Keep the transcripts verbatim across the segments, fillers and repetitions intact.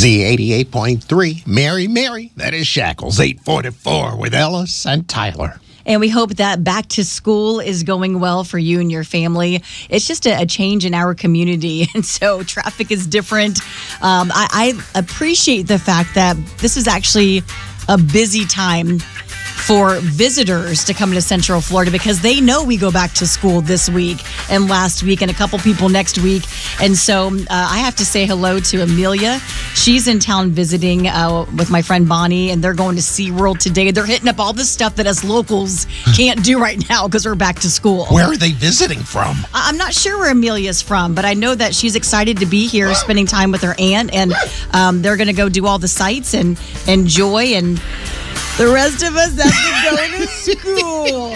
Z eighty-eight point three, Mary, Mary, that is Shackles, eight forty-four with Ellis and Tyler. And we hope that back to school is going well for you and your family. It's just a, a change in our community. And so traffic is different. Um, I, I appreciate the fact that this is actually a busy time for visitors to come to Central Florida because they know we go back to school this week and last week and a couple people next week. And so uh, I have to say hello to Amelia. She's in town visiting uh, with my friend Bonnie, and they're going to SeaWorld today. They're hitting up all the stuff that us locals can't do right now because we're back to school. Where are they visiting from? I- I'm not sure where Amelia's from, but I know that she's excited to be here spending time with her aunt, and um, they're going to go do all the sights and enjoy, and the rest of us have to go to school.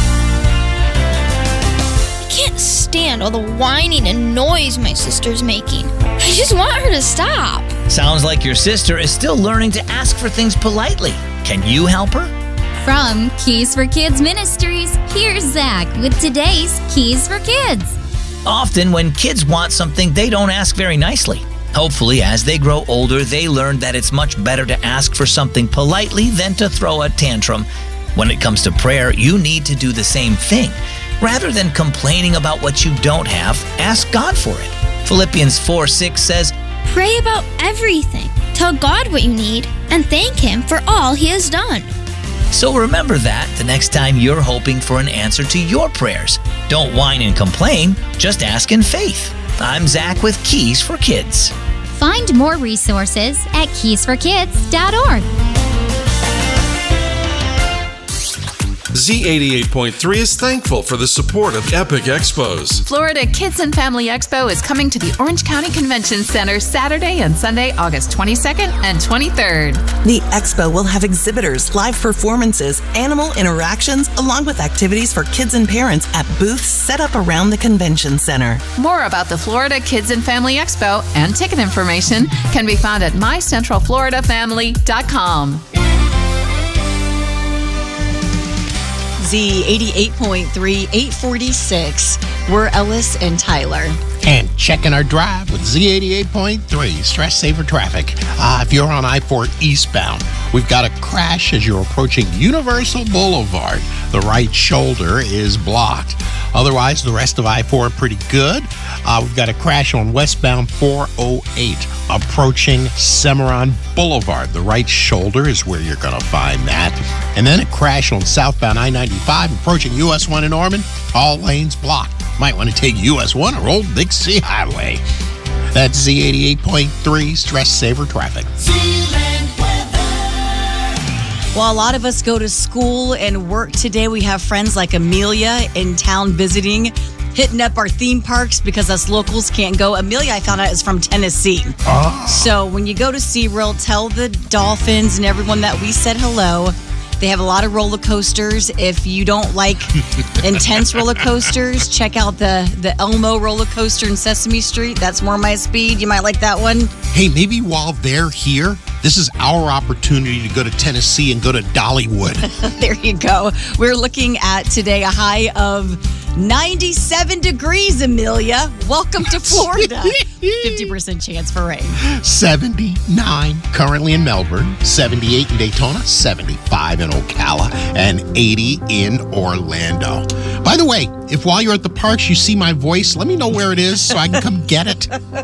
I can't stand all the whining and noise my sister's making. I just want her to stop. Sounds like your sister is still learning to ask for things politely. Can you help her? From Keys for Kids Ministries, here's Zach with today's Keys for Kids. Often when kids want something, they don't ask very nicely. Hopefully, as they grow older, they learn that it's much better to ask for something politely than to throw a tantrum. When it comes to prayer, you need to do the same thing. Rather than complaining about what you don't have, ask God for it. Philippians four six says, Pray about everything. Tell God what you need and thank Him for all He has done. So remember that the next time you're hoping for an answer to your prayers. Don't whine and complain, just ask in faith. I'm Zach with Keys for Kids. Find more resources at keys for kids dot org. Z eighty-eight point three is thankful for the support of Epic Expos. Florida Kids and Family Expo is coming to the Orange County Convention Center Saturday and Sunday, August twenty-second and twenty-third. The expo will have exhibitors, live performances, animal interactions, along with activities for kids and parents at booths set up around the convention center. More about the Florida Kids and Family Expo and ticket information can be found at my central florida family dot com. Z eighty-eight point three, eight forty-six. We're Ellis and Tyler. And checking our drive with Z eighty-eight point three, stress saver traffic. Uh, if you're on I four eastbound, we've got a crash as you're approaching Universal Boulevard. The right shoulder is blocked. Otherwise, the rest of I four pretty good. Uh, we've got a crash on westbound four oh eight approaching Cimarron Boulevard. The right shoulder is where you're going to find that. And then a crash on southbound I ninety-five approaching U S one in Norman. All lanes blocked. Might want to take U S one or Old Dixie Highway. That's Z eighty-eight point three, stress saver traffic. Well, a lot of us go to school and work today. We have friends like Amelia in town visiting, hitting up our theme parks because us locals can't go. Amelia, I found out, is from Tennessee. Oh. So when you go to SeaWorld, tell the dolphins and everyone that we said hello. They have a lot of roller coasters. If you don't like intense roller coasters, check out the, the Elmo roller coaster in Sesame Street. That's more my speed. You might like that one. Hey, maybe while they're here, this is our opportunity to go to Tennessee and go to Dollywood. There you go. We're looking at today a high of ninety-seven degrees, Amelia. Welcome to Florida. fifty percent chance for rain. seventy-nine currently in Melbourne, seventy-eight in Daytona, seventy-five in Ocala, and eighty in Orlando. By the way, if while you're at the parks you see my voice, let me know where it is so I can come get it.